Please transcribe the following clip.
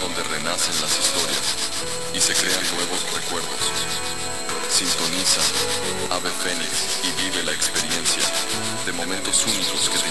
donde renacen las historias y se crean nuevos recuerdos. Sintoniza Ave Fénix y vive la experiencia de momentos únicos que te